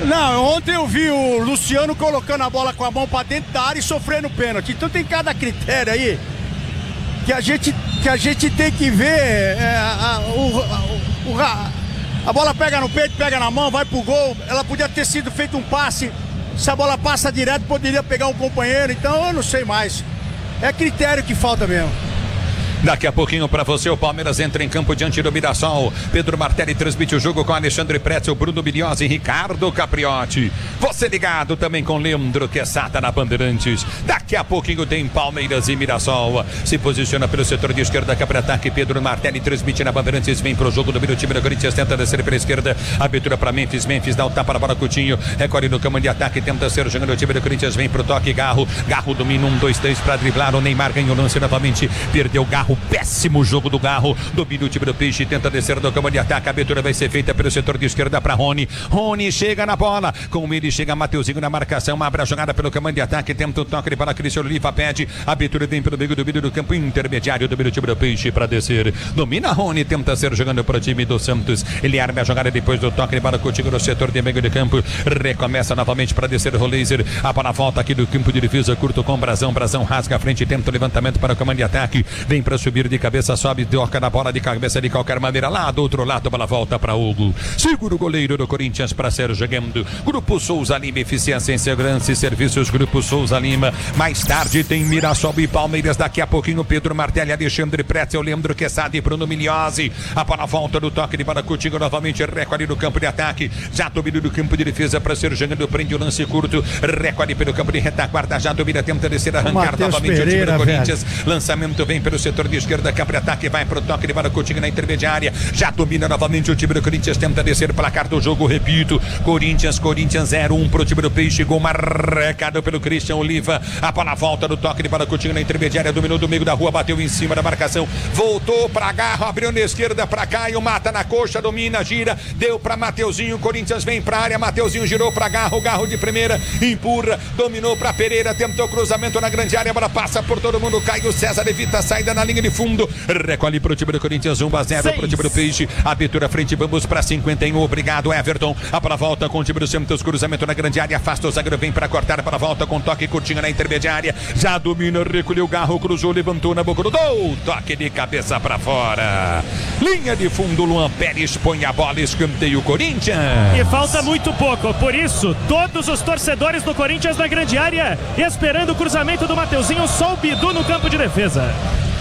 Não, ontem eu vi o Luciano colocando a bola com a mão pra dentro da área e sofrendo pênalti. Então tem cada critério aí que a gente tem que ver. A bola pega no peito, pega na mão, vai pro gol. Ela podia ter sido feito um passe. Se a bola passa direto, poderia pegar um companheiro. Então eu não sei mais. É critério que falta mesmo. Daqui a pouquinho pra você, o Palmeiras entra em campo diante do Mirassol. Pedro Martelli transmite o jogo com Alexandre Pretzel, Bruno Biliosi e Ricardo Capriotti. Você ligado também com Leandro Quesada na Bandeirantes. Daqui a pouquinho tem Palmeiras e Mirassol. Se posiciona pelo setor de esquerda, Capra-ataque. Pedro Martelli transmite na Bandeirantes. Vem pro jogo do meio time do Corinthians, tenta descer pela esquerda. Abertura pra Memphis, dá o tapa na bola, Coutinho. Recorre no campo de ataque, tenta ser jogando o time do Corinthians. Vem pro toque, Garro domina 1, 2, 3 pra driblar. O Neymar ganhou o lance novamente, perdeu o Garro. Péssimo jogo do Garro, domina o time do Peixe, tenta descer do campo de ataque, a abertura vai ser feita pelo setor de esquerda para Rony chega na bola, com ele chega Mateuzinho na marcação, abre a jogada pelo campo de ataque, tenta o toque para Cristiano Oliva, pede, a abertura vem pelo meio do campo intermediário, domina o time do Peixe para descer, domina Rony, tenta ser jogando para o time do Santos, ele arma a jogada depois do toque para Coutinho no setor de meio de campo, recomeça novamente para descer o laser, a bola volta aqui do campo de defesa, curto com Brazão rasga a frente, tenta o levantamento para o comando de ataque, vem para subir de cabeça, sobe, toca na bola de cabeça de qualquer maneira, lá do outro lado, a bola volta para Hugo, segura o goleiro do Corinthians para ser jogando, Grupo Souza Lima, eficiência em segurança e serviços, Grupo Souza Lima, mais tarde tem Mirassol e Palmeiras, daqui a pouquinho Pedro Martelli, Alexandre Pretzel, Leandro Quesada e Bruno Miliosi, a bola volta do toque de bola, Coutinho novamente, recorde no campo de ataque, já domina do campo de defesa para ser jogando, prende o lance curto, recorde pelo campo de retaguarda, já domina, tenta descer, arrancar novamente Pereira, o time do Corinthians, lançamento vem pelo setor de esquerda, Capra-ataque, vai pro toque de bola, Coutinho na intermediária, já domina novamente o time do Corinthians, tenta descer, placar do jogo, repito, Corinthians 0-1 pro time do Peixe, gol marcado pelo Christian Oliva, a bola volta do toque de bola, Coutinho na intermediária, dominou do meio da rua, bateu em cima da marcação, voltou pra Garro, abriu na esquerda pra Caio, mata na coxa, domina, gira, deu pra Mateuzinho, Corinthians vem pra área, Mateuzinho girou pra Garro de primeira, empurra, dominou pra Pereira, tentou cruzamento na grande área, a bola passa por todo mundo, Caio César evita a saída na linha de fundo, recolhe pro time do Corinthians, 1-0 pro time do Peixe, abertura frente, vamos pra 51, obrigado Everton, a bola volta com o time do Santos, cruzamento na grande área, afasta o zagueiro, vem pra cortar, para volta com toque, Coutinho na intermediária, já domina, recolheu o Garro, cruzou, levantou na boca do gol, toque de cabeça pra fora, linha de fundo, Luan Pérez põe a bola, escanteio Corinthians. E falta muito pouco, por isso, todos os torcedores do Corinthians na grande área, esperando o cruzamento do Mateuzinho, só o Bidu no campo de defesa.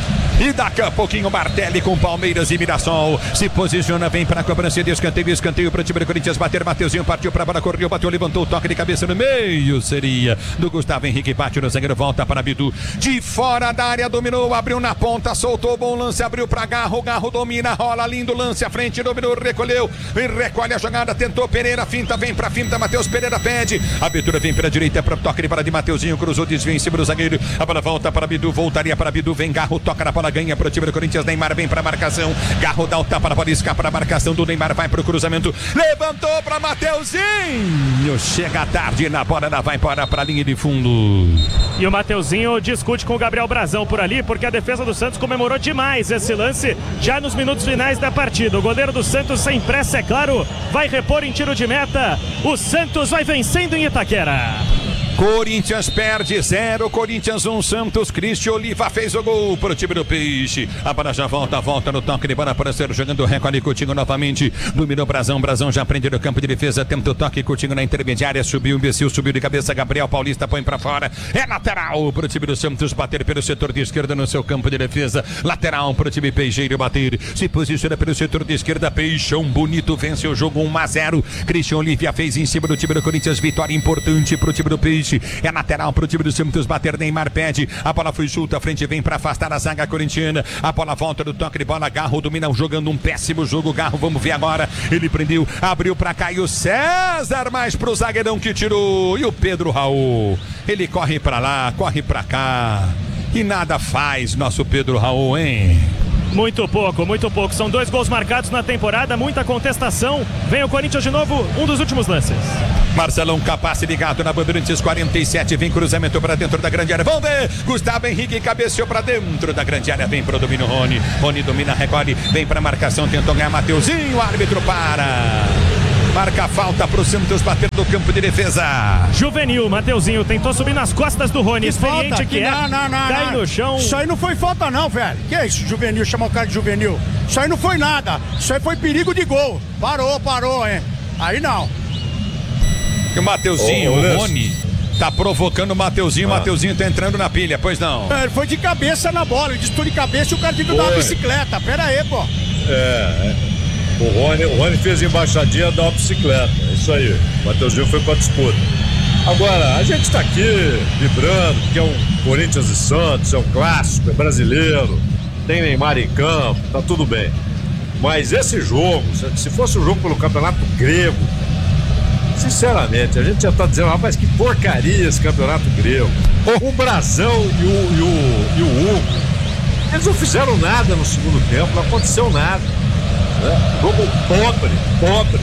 E daqui a pouquinho Martelli com Palmeiras e Mirassol se posiciona, vem para a cobrança de escanteio para o time do Corinthians bater, Mateuzinho partiu para a bola, correu, bateu, levantou o toque de cabeça no meio, seria do Gustavo Henrique, bate no zagueiro, volta para Bidu, de fora da área, dominou, abriu na ponta, soltou, bom lance, abriu para Garro domina, rola, lindo lance à frente, dominou, recolheu, e recolhe a jogada, tentou Pereira, finta, vem para finta, Matheus Pereira pede, a abertura vem pela direita, para o toque de bola de Mateuzinho, cruzou, desvio em cima do zagueiro, a bola volta para Bidu, voltaria para Bidu, vem Garro, toca na bola, ganha pro time do Corinthians, Neymar vem pra marcação, Garro dá o tapa na bola, escapa a marcação do Neymar, vai pro cruzamento, levantou pra Mateuzinho, chega tarde na bola, ela vai para a linha de fundo. E o Mateuzinho discute com o Gabriel Brazão por ali, porque a defesa do Santos comemorou demais esse lance, já nos minutos finais da partida. O goleiro do Santos, sem pressa, é claro, vai repor em tiro de meta, o Santos vai vencendo em Itaquera. Corinthians perde 0, Corinthians 1, Santos, Cristian Oliva fez o gol pro time do Peixe, a bola já volta no toque de bola para ser jogando, recolhe Coutinho novamente, dominou Brazão já prende no campo de defesa, tenta o toque, Coutinho na intermediária, subiu, imbecil, subiu de cabeça, Gabriel Paulista põe pra fora, é lateral pro time do Santos bater pelo setor de esquerda no seu campo de defesa, lateral pro time peixeiro bater, se posiciona pelo setor de esquerda, Peixão bonito, vence o jogo 1-0, Cristian Oliva fez em cima do time do Corinthians, vitória importante pro time do Peixe, é lateral pro time do Santos bater, Neymar pede, a bola foi solta, a frente vem para afastar a zaga corintiana, a bola volta do toque de bola, Garro domina, jogando um péssimo jogo, Garro, vamos ver agora, ele prendeu, abriu para Caio César, mais pro zagueirão que tirou, e o Pedro Raul, ele corre para lá, corre para cá, e nada faz nosso Pedro Raul, hein? Muito pouco, são 2 gols marcados na temporada, muita contestação, vem o Corinthians de novo, um dos últimos lances. Marcelão Capaz ligado na Bandeirantes 47, vem cruzamento para dentro da grande área, vamos ver, Gustavo Henrique cabeceou para dentro da grande área, vem pro domínio Rony domina, recolhe, vem para marcação, tentou ganhar Mateuzinho, o árbitro para. Marca a falta pro Santos bater no campo de defesa. Juvenil, Mateuzinho tentou subir nas costas do Rony, experiente que é. Cai no chão. Isso aí não foi falta não, velho. Que é isso, Juvenil, chamar o cara de Juvenil? Isso aí não foi nada. Isso aí foi perigo de gol. Parou, hein? Aí não. E o Mateuzinho, o Rony, tá provocando o Mateuzinho. O Mateuzinho tá entrando na pilha, pois não? Ele foi de cabeça na bola. Ele distou de cabeça e o cara tentou dar uma bicicleta. Pera aí, pô. O Rony fez embaixadinha da bicicleta. É isso aí. O Mateuzinho foi pra disputa. Agora, a gente tá aqui vibrando, porque é um Corinthians e Santos, é um clássico, é brasileiro, tem Neymar em campo, tá tudo bem. Mas esse jogo, se fosse um jogo pelo Campeonato Grego, sinceramente, a gente já tá dizendo, rapaz, que porcaria esse Campeonato Grego. O Brasão e o Hugo, eles não fizeram nada no segundo tempo, não aconteceu nada. Jogo pobre.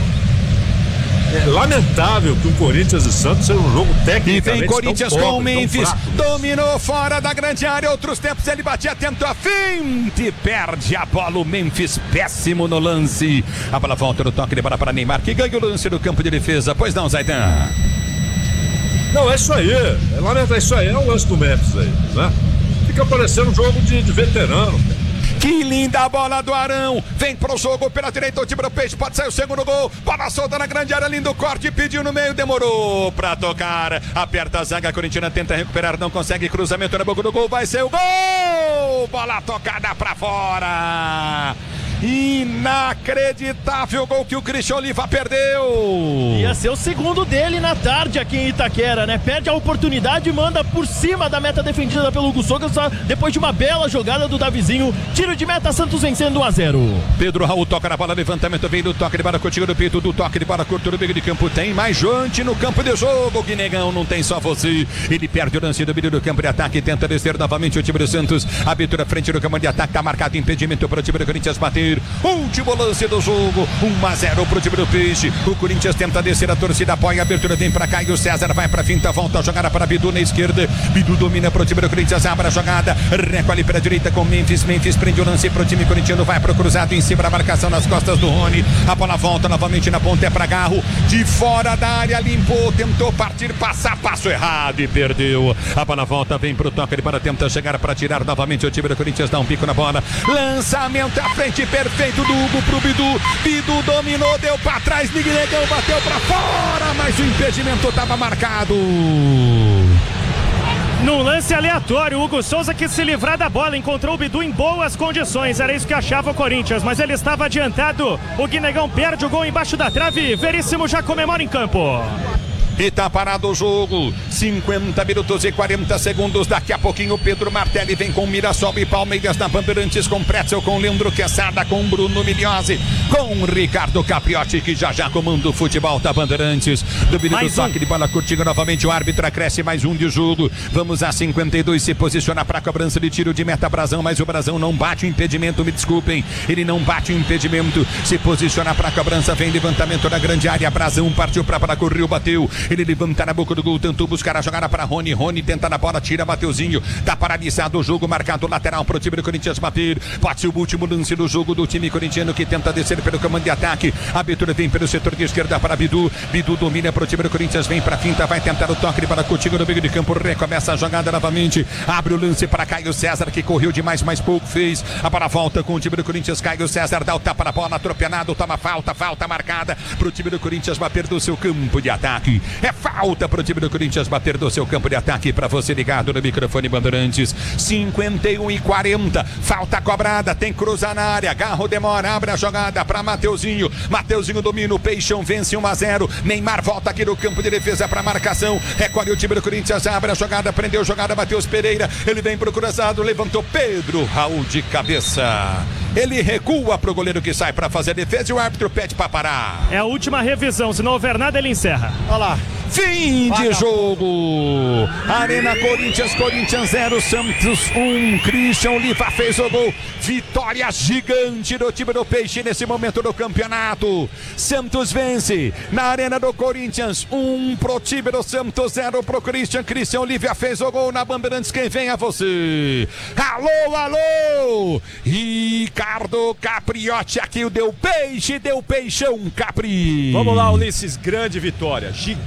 É lamentável que o Corinthians e Santos seja um jogo técnico. E vem Corinthians com o Memphis, dominou fora da grande área. Outros tempos ele batia, tentou a finte, perde a bola. O Memphis péssimo no lance. A bola volta no toque de bola para Neymar, que ganha o lance no campo de defesa. Pois não, Zaidan? Não, é isso aí. É lamentável, isso aí é o lance do Memphis aí, né? Fica parecendo um jogo de veterano. Que linda bola do Arão. Vem pro jogo pela direita, o time do Peixe. Pode sair o segundo gol. Bola solta na grande área, lindo corte. Pediu no meio, demorou pra tocar. Aperta a zaga, a corintiana tenta recuperar, não consegue. Cruzamento na boca do gol, vai ser o gol. Bola tocada pra fora. Inacreditável gol que o Christian Oliva perdeu. Ia ser o segundo dele na tarde aqui em Itaquera, né? Perde a oportunidade e manda por cima da meta defendida pelo Hugo Souza, depois de uma bela jogada do Davizinho. Tiro de meta, Santos vencendo 1-0. Pedro Raul toca na bola, levantamento, vem do toque de bola contigo do peito, do toque de bola curto no meio de campo. Tem mais gente no campo de jogo, Guinegão, não tem só você. Ele perde o lance do meio do campo de ataque, tenta descer novamente o time do Santos. Abertura frente do campo de ataque, tá marcado impedimento para o time do Corinthians bater. Último lance do jogo, 1-0 pro time do Peixe. O Corinthians tenta descer, a torcida apoia, a abertura vem pra cá e o César vai pra finta, volta a jogada para Bidu na esquerda. Bidu domina pro time do Corinthians, abre a jogada, recolhe pra direita com Memphis prende o lance pro time corintiano, vai pro cruzado em cima da marcação nas costas do Rony. A bola volta novamente na ponta, é pra Garro, de fora da área, limpou, tentou partir, passo errado e perdeu. A bola volta, vem pro toque, ele para tentar chegar para tirar novamente o time do Corinthians, dá um pico na bola, lançamento à frente, perfeito do Hugo pro Bidu. Bidu dominou, deu pra trás, Miguelegão bateu pra fora, mas o impedimento tava marcado. Num lance aleatório, o Hugo Souza quis se livrar da bola, encontrou o Bidu em boas condições, era isso que achava o Corinthians, mas ele estava adiantado. O Guinegão perde o gol embaixo da trave, Veríssimo já comemora em campo. E tá parado o jogo, 50 minutos e 40 segundos. Daqui a pouquinho o Pedro Martelli vem com Mirassol e Palmeiras na Bandeirantes, com Pretzel, com Leandro Quesada, com Bruno Migliozzi, com Ricardo Capriotti, que já comanda o futebol da Bandeirantes. Domínio do toque de bola curtindo novamente, o árbitro acresce mais um de jogo. Vamos a 52, se posiciona para a cobrança de tiro de meta Brasão, mas o Brasão não bate o impedimento, me desculpem, ele não bate o impedimento, se posiciona para a cobrança, vem levantamento da grande área, Brasão partiu para correu, bateu. Ele levanta na boca do gol, tentou buscar a jogada para Rony. Rony tenta na bola, tira Mateuzinho. Tá paralisado o jogo, marcado lateral para o time do Corinthians bater. Pode ser o último lance do jogo do time corintiano, que tenta descer pelo comando de ataque. A abertura vem pelo setor de esquerda para Bidu. Bidu domina para o time do Corinthians, vem para a finta, vai tentar o toque para Coutinho no meio de campo. Recomeça a jogada novamente. Abre o lance para Caio César, que correu demais, mas pouco fez. A bola volta com o time do Corinthians. Caio César dá o tapa na bola, atropelado, toma falta marcada para o time do Corinthians bater do seu campo de ataque. É falta para o time do Corinthians bater do seu campo de ataque. Para você ligado no microfone Bandeirantes, 51 e 40, falta cobrada, tem cruzar na área, Garro demora, abre a jogada para Mateuzinho. Mateuzinho domina, o Peixão vence 1-0. Neymar volta aqui no campo de defesa para marcação, recolhe o time do Corinthians, abre a jogada, prendeu a jogada, Matheus Pereira, ele vem pro cruzado, levantou Pedro Raul de cabeça. Ele recua pro goleiro que sai para fazer a defesa e o árbitro pede para parar. É a última revisão, se não houver nada ele encerra. Olha lá, Fim de jogo. Arena Corinthians 0, Santos 1. Christian Oliva fez o gol. Vitória gigante do time do Peixe nesse momento do campeonato. Santos vence na Arena do Corinthians. 1 pro time do Santos, 0 pro Christian. Christian Oliva fez o gol na Bandeirantes. Quem vem é você. Alô, alô. Ricardo Capriotti aqui o Deu Peixe, Deu Peixão, Capri. Vamos lá, Ulisses, grande vitória.